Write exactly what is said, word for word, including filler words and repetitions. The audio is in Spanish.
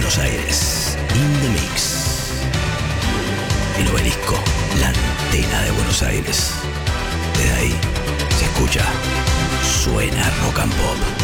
Buenos Aires, in the mix. El Obelisco, la antena de Buenos Aires. Desde ahí se escucha, suena rock and pop.